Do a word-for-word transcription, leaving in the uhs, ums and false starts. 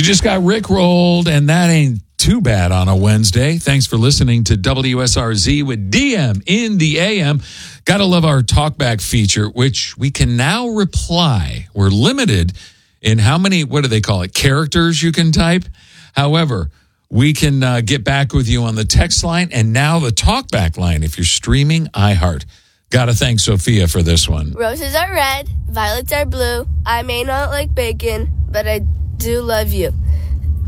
You just got rickrolled, and that ain't too bad on a Wednesday. Thanks for listening to W S R Z with D M in the A M. Gotta love our talkback feature, which we can now reply. We're limited in how many, what do they call it, characters you can type. However, we can uh, get back with you on the text line and now the talkback line if you're streaming iHeart. Gotta thank Sophia for this one. Roses are red, violets are blue. I may not like bacon, but I do love you.